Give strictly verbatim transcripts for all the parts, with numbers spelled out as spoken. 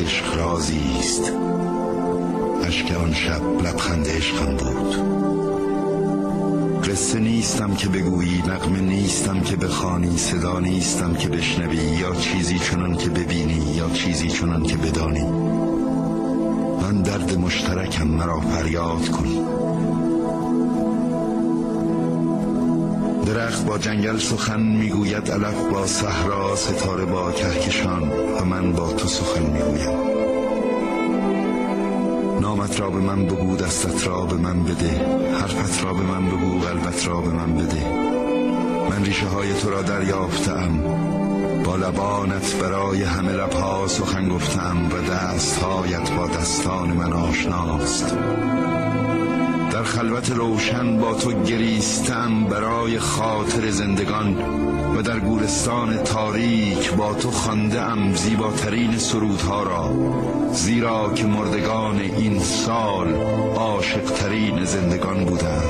عشق رازی است. اشک آن شب لبخند عشقم بود. قصه نیستم که بگویی، نغمه نیستم که بخوانی، صدا نیستم که بشنوی، یا چیزی چنان که ببینی یا چیزی چنان که بدانی. من درد مشترکم، مرا فریاد کن. درخت با جنگل سخن میگوید، علف با صحرا، ستاره با کهکشان، و من با تو سخن میگویم. نامت را به من بگو، دستت را به من بده، حرفت را به من بگو، قلبت را به من بده. من ریشه های تو را دریافتم، با لبانت برای همه لبها سخن گفتم، و دستهایت با دستان من آشناست. در خلوت روشن با تو گریستم برای خاطر زندگان، و در گورستان تاریک با تو خوانده‌ام زیباترین سرودها را، زیرا که مردگان این سال عاشق‌ترین زندگان بودند.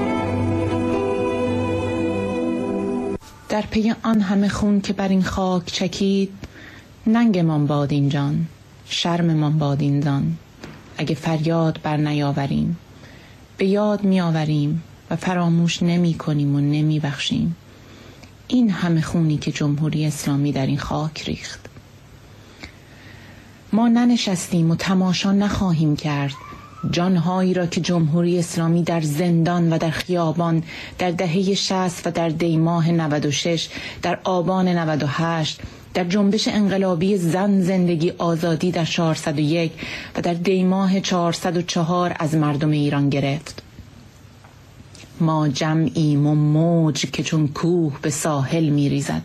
در پی آن همه خون که بر این خاک چکید، ننگمان باد این جان، شرممان باد این دان. اگه فریاد بر نیاوریم، به یاد می آوریم و فراموش نمی کنیم و نمی بخشیم این همه خونی که جمهوری اسلامی در این خاک ریخت. ما ننشستیم و تماشا نخواهیم کرد جانهایی را که جمهوری اسلامی در زندان و در خیابان در دهه شصت و در دیماه نود و شش، در آبان نود و هشت، در جنبش انقلابی زن زندگی آزادی در چهارصد و یک و در دیماه چهارصد و چهار از مردم ایران گرفت. ما جمعیم و موج که چون کوه به ساحل می ریزد.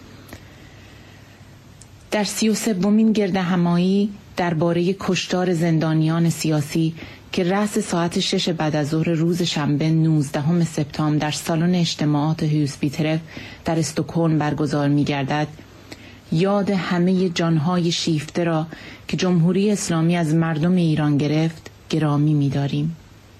در سی و سومین گرد همایی درباره کشتار زندانیان سیاسی که رأس ساعت شش بعد از ظهر روز شنبه نوزدهم سپتامبر در سالن اجتماعات هوسپیترف در استکهلم برگزار می گردد، یاد همه جانهای شیفته را که جمهوری اسلامی از مردم ایران گرفت گرامی می داریم.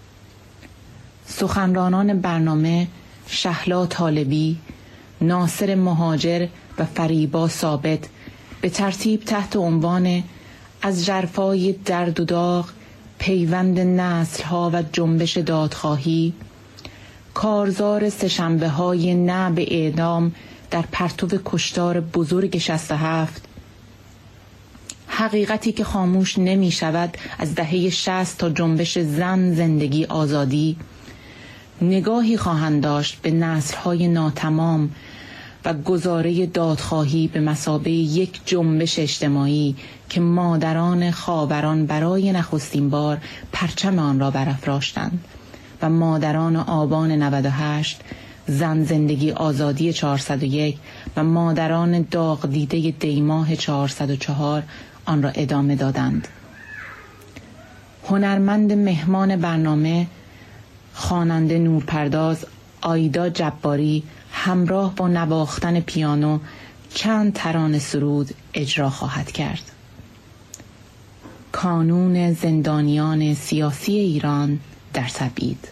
سخنرانان برنامه شهلا طالبی، ناصر مهاجر و فریبا ثابت به ترتیب تحت عنوان از ژرفای درد و داغ، پیوند نسل‌ها و جنبش دادخواهی، کارزار سه‌شنبه های نه به اعدام در پرتو کشتار بزرگ شصت و هفت، حقیقتی که خاموش نمی شود از دهه شصت تا جنبش زن زندگی آزادی، نگاهی خواهند داشت به نسل‌های ناتمام و گزاره دادخواهی به مثابه یک جنبش اجتماعی که مادران خاوران برای نخستین بار پرچم آن را برافراشتند و مادران آبان نود و هشت، زن زندگی آزادی چهارصد و یک و مادران داغ دیده دیماه چهارصد و چهار آن را ادامه دادند. هنرمند مهمان برنامه خواننده نورپرداز آیدا جباری همراه با نواختن پیانو چند ترانه سرود اجرا خواهد کرد. کانون زندانیان سیاسی ایران در تبعید.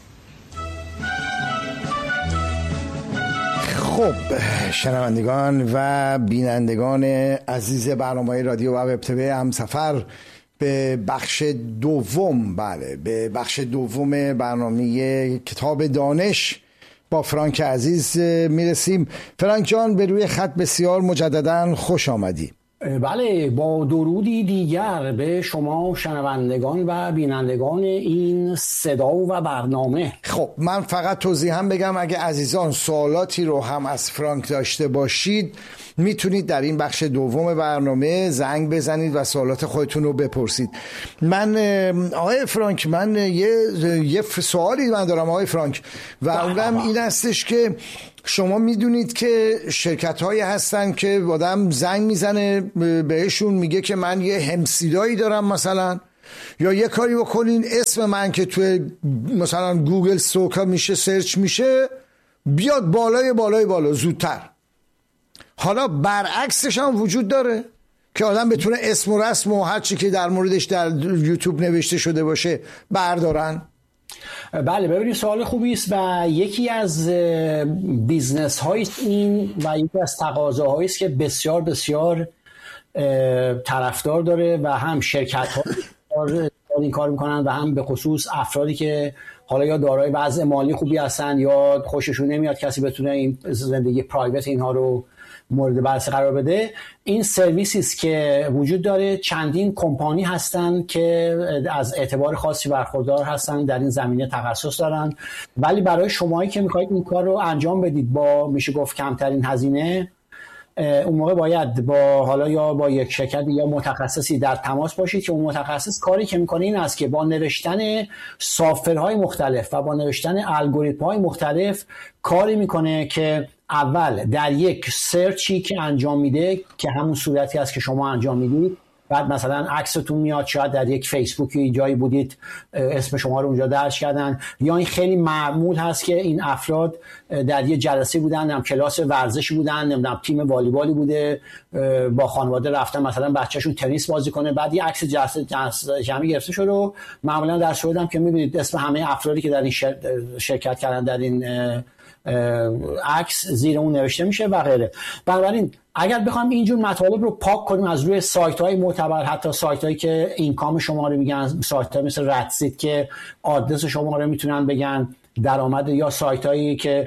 خب شنوندگان و بینندگان عزیز برنامه رادیو و وب تیوی همسفر به بخش دوم، بله به بخش دوم برنامه کتاب دانش با فرانک عزیز میرسیم. فرانک جان به روی خط بسیار مجدداً خوش آمدی. بله، با درودی دیگر به شما شنوندگان و بینندگان این صدا و برنامه. خب من فقط توضیح هم بگم اگه عزیزان سوالاتی رو هم از فرانک داشته باشید میتونید در این بخش دوم برنامه زنگ بزنید و سوالات خودتون رو بپرسید. من آقای فرانک من یه یه سوالی من دارم آقای فرانک و اونم این هستش که شما میدونید که شرکت هایی هستن که آدم زنگ میزنه بهشون میگه که من یه همسیدایی دارم مثلا، یا یه کاری بکنین اسم من که توی مثلا گوگل سوکا میشه سرچ میشه بیاد بالای بالای بالا زودتر. حالا برعکسش هم وجود داره که آدم بتونه اسم و رسم و هر چی که در موردش در یوتیوب نوشته شده باشه بردارن. بله ببینید سوال خوبی است و یکی از بیزنس های این و یکی از تقاضاهایی است که بسیار بسیار طرفدار داره و هم شرکت ها این کار میکنن و هم به خصوص افرادی که حالا یا دارای وضع مالی خوبی هستن یا خوششون نمیاد کسی بتونه این زندگی پرایوت اینها رو مورد بررسی قرار بده. این سرویسی است که وجود داره، چندین کمپانی هستن که از اعتبار خاصی برخوردار هستن، در این زمینه تخصص دارن، ولی برای شمایی که میخواید این کار رو انجام بدید با میشه گفت کمترین هزینه، اون موقع باید با حالا یا با یک شرکت یا متخصصی در تماس باشید که اون متخصص کاری که میکنه این است که با نوشتن سافرهای مختلف و با نوشتن الگوریتم‌های مختلف کاری میکنه که اول در یک سرچی که انجام میده که همون صورتی است که شما انجام میدید، بعد مثلا عکستون میاد، شاید در یک فیسبوکی جایی بودید اسم شما رو اونجا درج کردن، یا این خیلی معمول هست که این افراد در یک جلسه بودن، نمیدونم کلاس ورزشی بودن، نمیدونم تیم والیبالی بوده، با خانواده رفتن مثلا بچه‌شون تنیس بازی کنه، بعد یه عکس جلسه جمعی گرفته شده و معمولا در سوئد هم که میبینید اسم همه افرادی که در این شرکت کردن در این عکس زیر اون نوشته میشه و غیره. بنابراین اگر بخوام اینجور مطالب رو پاک کنیم از روی سایت‌های معتبر، حتی سایت‌هایی که اینکام شما رو میگن، سایت‌ها مثل ردسیت که آدرس شما رو میتونن بگن، درآمد، یا سایت‌هایی که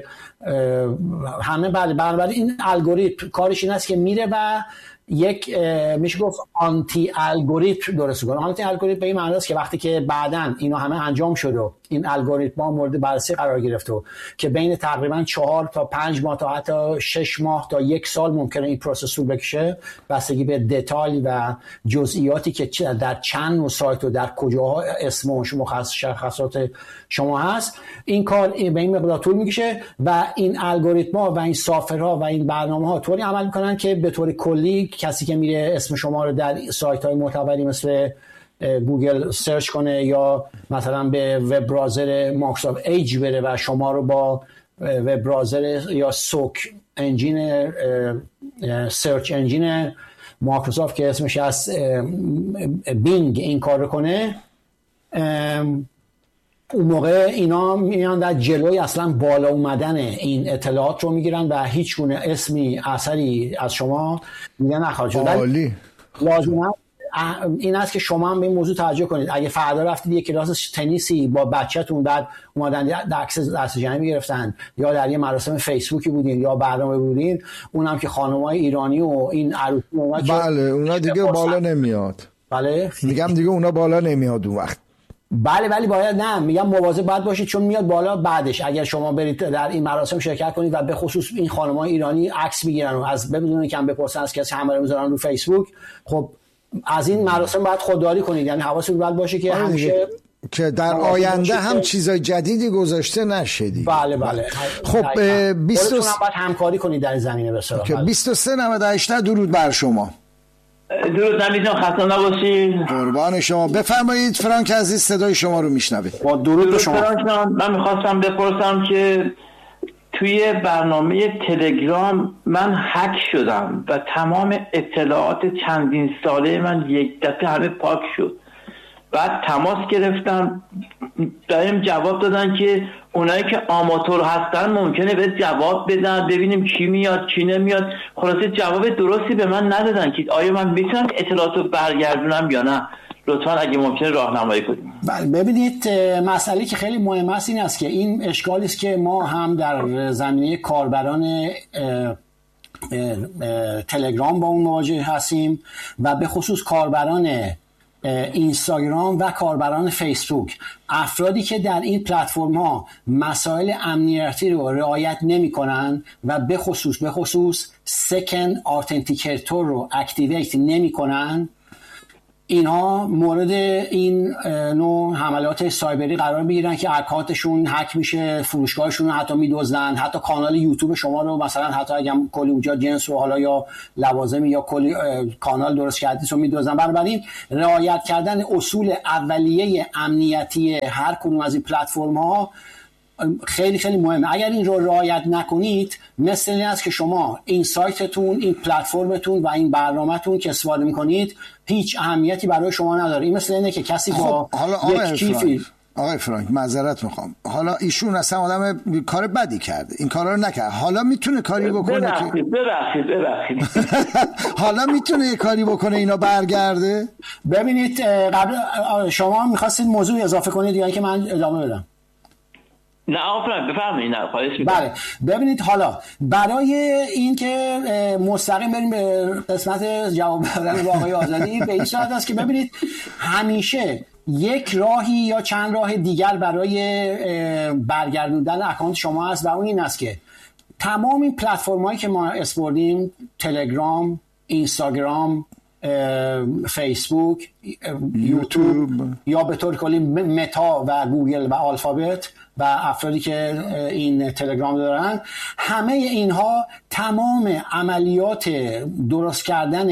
همه بله. بنابراین این الگوریتم کارش این است که میره و یک میشه گفت آنتی الگوریتم درست کنه. آنتی الگوریتم به این معنی است که وقتی که بعداً اینا همه انجام شد و این الگوریتم ها مورد بررسی قرار گرفت و که بین تقریبا چهار تا پنج ماه تا حتی شش ماه تا یک سال ممکنه این پروسس رو بکشه، بستگی به دیتیل و جزئیاتی که در چند نوع سایت و در کجاها اسم و مشخصات شما هست، این کار به این مقدار طول میکشه و این الگوریتم ها و این سافرها و این برنامه ها طوری عمل میکنن که به طور کلی کسی که میره اسم شما رو در سایت های معتبری مثل گوگل سرچ کنه یا مثلا به وب براوزر مایکروسافت ایج بره و شما رو با وب براوزر یا سوک انجین سرچ انجین مایکروسافت که اسمش از بینگ این کار رو کنه، اون موقع اینا میان در جلوی اصلا بالا اومدن این اطلاعات رو میگیرن و هیچ گونه اسمی اثری از شما میگن نخواهد شد. لازمه این است که شما هم به این موضوع توجه کنید. اگه فردا رفتید یک کلاس تنیسی با بچه‌تون بعد اومدن عکس دست جمعی گرفتن یا در یه مراسم فیسبوکی بودین یا برنامه بودین، اونم که خانم‌های ایرانی و این عروسی اونا بله اونا دیگه بالا نمیاد. بله میگم دیگه اونا بالا نمیاد اون وقت. بله ولی باید نه میگم مواظب باید باشید چون میاد بالا بعدش. اگر شما برید در این مراسم شرکت کنید و به خصوص این خانم‌های ایرانی عکس میگیرن و از بدون که هم بپرسن از کسی همه رو میذارن رو فیسبوک، خب از این مراسم باید خودداری کنید. یعنی حواستون باید باشه که همیشه که در آینده هم چیزای جدیدی گذاشته نشه دیگه. بله بله. خب بیست و سه باید همکاری کنید در این زمینه به اصطلاح. که بیست و سه نود و هشت درود بر شما. درود نمیتونم خسته نباشید. قربان شما. بفرمایید فرانک عزیز صدای شما رو میشنوه. با درود به شما. فرانک من میخواستم بپرسم که توی برنامه تلگرام من هک شدم و تمام اطلاعات چندین ساله من یک دفعه همه پاک شد. بعد تماس گرفتم بهم جواب دادن که اونایی که آماتور هستن ممکنه به جواب بدن ببینیم کی میاد کی نمیاد. خلاصه جواب درستی به من ندادن که آیا من میتونم اطلاعاتو برگردونم یا نه. لطفا اگه ممکنه راهنمایی کنید. بله ببینید مسئله که خیلی مهم است این است که این اشکالی است که ما هم در زمینه کاربران اه اه اه تلگرام با اون مواجه هستیم و به خصوص کاربران اینستاگرام و کاربران فیسبوک. افرادی که در این پلتفرم ها مسائل امنیتی رو رعایت نمی کنن و به خصوص به خصوص سکند آتنتیکیتور رو اکتیویت نمی کنن، اینها مورد این نوع حملات سایبری قرار میگیرن که اکانتشون هک میشه، فروشگاهشون رو حتی میدزدن، حتی کانال یوتیوب شما رو مثلا حتی اگه کلی اونجا جنس و حالا یا لوازم یا کلی کانال درست کردید رو میدزدن. بنابراین رعایت کردن اصول اولیه امنیتی هر کدوم از این پلتفرم ها خیلی خیلی مهمه. اگر این رو رعایت نکنید مثل این است که شما این سایتتون، این پلتفرمتون و این برنامه‌تون که استفاده میکنید هیچ اهمیتی برای شما نداره. این مثل اینه که کسی با خب، یک کیفی آقای فرانک معذرت میخوام، حالا ایشون اصلا آدم کار بدی کرده، این کارا رو نکرد، حالا میتونه کاری بکنه ببخشید که ببخشید ببخشید حالا میتونه یه کاری بکنه اینا برگرده؟ ببینید قبل شما میخواستید موضوع اضافه کنید یا اینکه من ادامه بدم؟ نه آفرین بفرمایید. نه خواهش می‌کنم. بله ببینید حالا برای این که مستقیم بریم به قسمت جواب دادن با آقای آزادی به این صورت است که ببینید همیشه یک راهی یا چند راه دیگر برای برگردوندن اکانت شما هست و اون این است که تمام این پلتفرم‌هایی که ما اسپردیم، تلگرام، اینستاگرام، فیسبوک، یوتیوب یا به طور کلی متا و گوگل و آلفابت و افرادی که این تلگرام دارن، همه اینها تمام عملیات درست کردن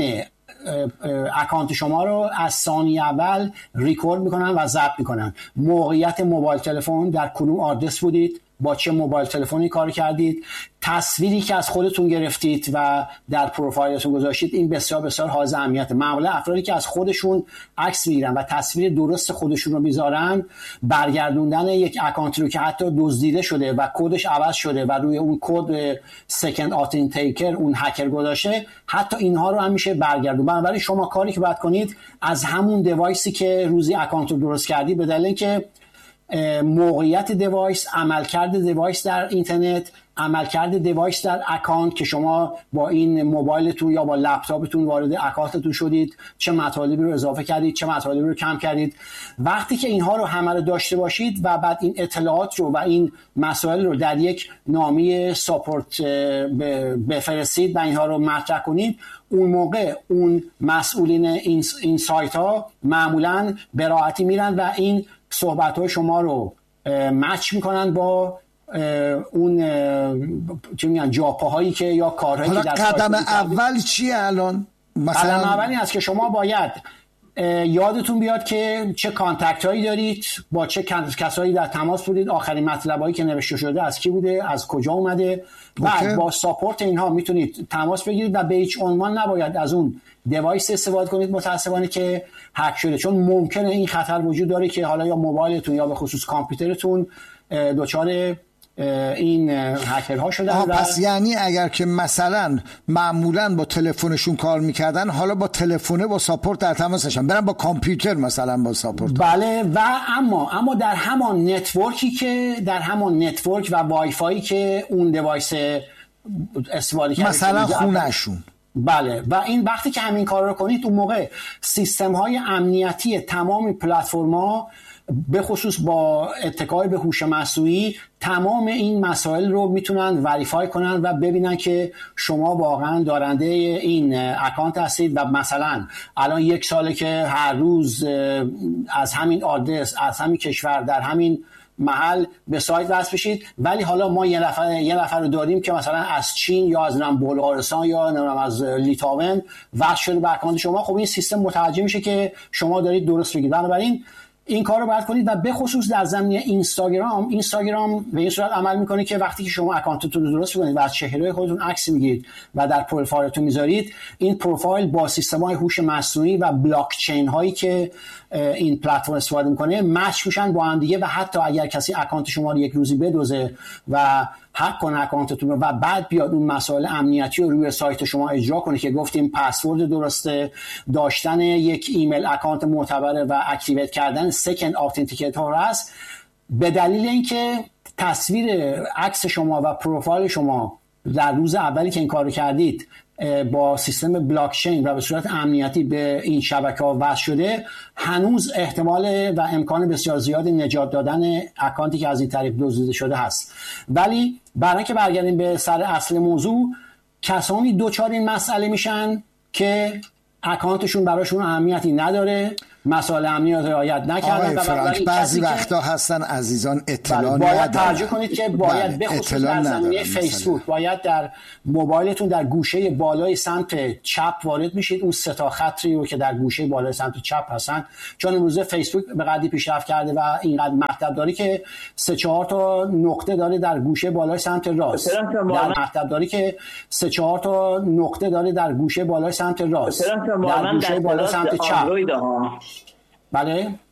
اکانت شما رو از ثانیه اول ریکورد میکنن و ضبط میکنن. موقعیت موبایل تلفن، در کدوم آدرس بودید، با چه موبایل تلفنی کار کردید، تصویری که از خودتون گرفتید و در پروفایلتون گذاشتید، این بسیار بسیار حائز اهمیته. معمولا افرادی که از خودشون عکس میگیرن و تصویر درست خودشون رو میذارن، برگردوندن یک اکانتی رو که حتی دزدیده شده و کدش عوض شده و روی اون کد سکند اتنتیکر اون هکر گذاشته، حتی اینها رو هم میشه برگردون. بنابراین شما کاری که باید کنید از همون دیوایسی که روزی اکانت رو درست کردی، به دلیل که موقعیت دیوایس، عملکرد دیوایس در اینترنت، عملکرد دیوایس در اکانت که شما با این موبایلتون یا با لپتاپتون وارد اکانتتون شدید، چه مطالبی رو اضافه کردید، چه مطالبی رو کم کردید، وقتی که اینها رو همه رو داشته باشید و بعد این اطلاعات رو و این مسائل رو در یک نامه ساپورت بفرستید و اینها رو مطرح کنید، اون موقع اون مسئولین این, این سایت ها معمولاً به راحتی میرن و این صحبت‌های شما رو مچ میکنن با اون چه میگن جاپاهایی که یا کارهایی که در قدم اول چیه الان؟ مثلا قدم اول این است که شما باید یادتون بیاد که چه کانتکت هایی دارید، با چه کسایی در تماس بودید، آخرین مطلبایی که نوشته شده از کی بوده، از کجا اومده. بعد با ساپورت اینها میتونید تماس بگیرید و به هیچ عنوان نباید از اون دیوایس استفاده کنید متاسفانه که هک شده، چون ممکنه این خطر وجود داره که حالا یا موبایلتون یا به خصوص کامپیوترتون دچار این هکرها شدن. پس یعنی اگر که مثلا معمولا با تلفنشون کار میکردن، حالا با تلفن با ساپورت در تماسشن، برن با کامپیوتر مثلا با ساپورت. بله، و اما اما در همان نتورکی که در همان نتورک و وای فایی که اون دیوایس استفاده کرده مثلا خونهشون. بله، و این وقتی که همین کار رو کنید، اون موقع سیستم های امنیتی تمام پلتفرم‌ها به خصوص با اتکای به هوش مصنوعی تمام این مسائل رو میتونن وریفای کنن و ببینن که شما واقعا دارنده این اکانت هستید و مثلا الان یک ساله که هر روز از همین آدرس، از همین کشور، در همین محل به سایت وصل بشید، ولی حالا ما یه نفر یه نفر رو داریم که مثلا از چین یا از نم بلغارستان یا نم از لیتوان وصل شده به اکانت شما. خب این سیستم متوجه میشه که شما دارید درست میگید. بنابراین این کار رو باید کنید و به خصوص در زمینه اینستاگرام اینستاگرام به این صورت عمل میکنه که وقتی که شما اکانتتون رو درست میکنید و از چهره خودتون عکس میگیرید و در پروفایلتون میذارید، این پروفایل با سیستم‌های هوش مصنوعی و بلاک چین هایی که این پلتفرم استفاده میکنه مچ میشن با هم دیگه و حتی اگر کسی اکانت شما رو یک روزی بدزده و هک کنه اکانتتون رو و بعد بیاد اون مسائل امنیتی رو روی سایت شما اجرا کنه که گفتیم پسورد درسته، داشتن یک ایمیل اکانت معتبره و اکتیویت کردن سکند اتنتیکیتور هست، به دلیل اینکه تصویر عکس شما و پروفایل شما در روز اولی که این کارو کردید با سیستم بلاکچین و به صورت امنیتی به این شبکه‌ها وصل شده، هنوز احتمال و امکان بسیار زیاد نجات دادن اکانتی که از این طریق دزدیده شده هست. ولی برای اینکه برگردیم به سر اصل موضوع، کسانی دوچار این مسئله میشن که اکانتشون براشون اهمیتی نداره، مسائل امنی رو رعایت نکردن. فرانک، بعضی وقتا هستن عزیزان اطلاع باید ندارن. توجه کنید که باید به خصوص در زمینه فیسبوک باید در موبایلتون در گوشه بالای سمت چپ وارد میشید، اون سه تا خطی رو که در گوشه بالای سمت چپ هستن، چون امروزه فیسبوک به قدری پیشرفت کرده و اینقدر مطلب داره که سه چهار تا نقطه داره در گوشه بالای سمت راست، در مطلب داره که سه چهار تا نقطه داره در گوشه بالای سمت راست، در گوشه بالای سمت چپ. بله